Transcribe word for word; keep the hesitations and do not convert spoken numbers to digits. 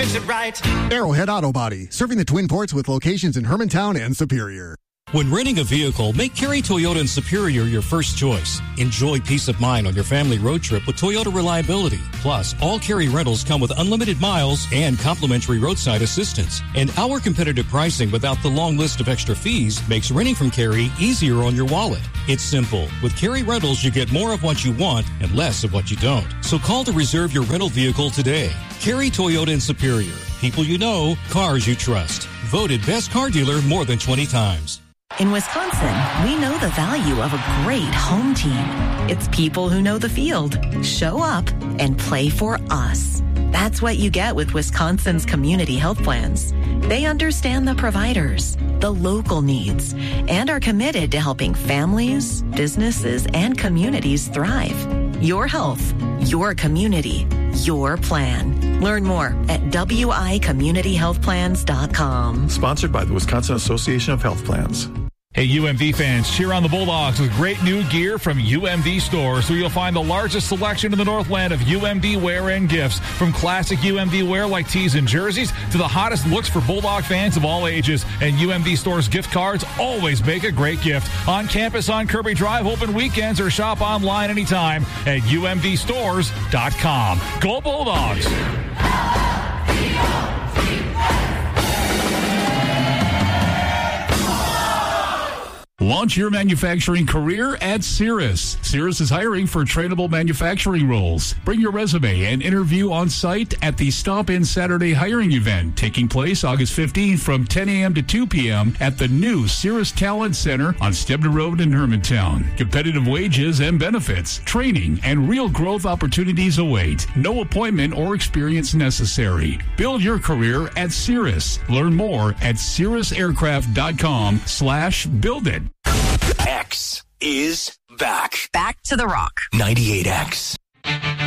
fix it right. Arrowhead Auto Body, serving the Twin Ports with locations in Hermantown and Superior. When renting a vehicle, make Cary Toyota in Superior your first choice. Enjoy peace of mind on your family road trip with Toyota Reliability. Plus, all Cary rentals come with unlimited miles and complimentary roadside assistance. And our competitive pricing without the long list of extra fees makes renting from Cary easier on your wallet. It's simple. With Cary Rentals, you get more of what you want and less of what you don't. So call to reserve your rental vehicle today. Cary Toyota in Superior. People you know, cars you trust. Voted best car dealer more than twenty times. In Wisconsin, we know the value of a great home team. It's people who know the field, show up, and play for us. That's what you get with Wisconsin's community health plans. They understand the providers, the local needs, and are committed to helping families, businesses, and communities thrive. Your health, your community, your plan. Learn more at W I community health plans dot com. Sponsored by the Wisconsin Association of Health Plans. Hey, U M D fans, cheer on the Bulldogs with great new gear from U M D stores, where you'll find the largest selection in the Northland of U M D wear and gifts. From classic U M D wear like tees and jerseys to the hottest looks for Bulldog fans of all ages. And U M D stores gift cards always make a great gift. On campus on Kirby Drive, open weekends, or shop online anytime at U M D stores dot com. Go Bulldogs! Launch your manufacturing career at Cirrus. Cirrus is hiring for trainable manufacturing roles. Bring your resume and interview on site at the Stomp In Saturday hiring event, taking place August fifteenth from ten a.m. to two p.m. at the new Cirrus Talent Center on Stebner Road in Hermantown. Competitive wages and benefits, training, and real growth opportunities await. No appointment or experience necessary. Build your career at Cirrus. Learn more at cirrus aircraft dot com slash build it. X is back. Back to the Rock. ninety-eight X.